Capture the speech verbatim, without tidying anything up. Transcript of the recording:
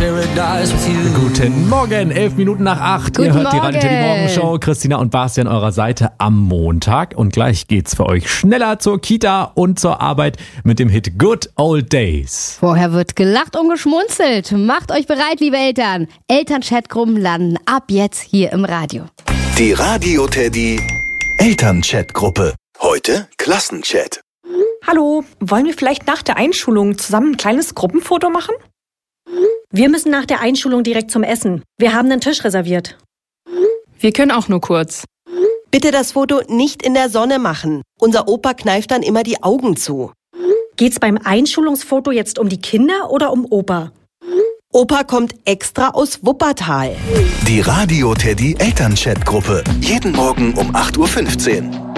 Guten Morgen, elf Minuten nach acht. Guten Ihr hört die Morgen. Radio Teddy Morgenshow. Christina und Basti an eurer Seite am Montag. Und gleich geht's für euch schneller zur Kita und zur Arbeit mit dem Hit Good Old Days. Vorher wird gelacht und geschmunzelt. Macht euch bereit, liebe Eltern. Elternchatgruppen landen ab jetzt hier im Radio. Die Radio Teddy Elternchatgruppe. Heute Klassenchat. Hallo, wollen wir vielleicht nach der Einschulung zusammen ein kleines Gruppenfoto machen? Wir müssen nach der Einschulung direkt zum Essen. Wir haben einen Tisch reserviert. Wir können auch nur kurz. Bitte das Foto nicht in der Sonne machen. Unser Opa kneift dann immer die Augen zu. Geht's beim Einschulungsfoto jetzt um die Kinder oder um Opa? Opa kommt extra aus Wuppertal. Die Radio Teddy Elternchatgruppe. Jeden Morgen um acht Uhr fünfzehn.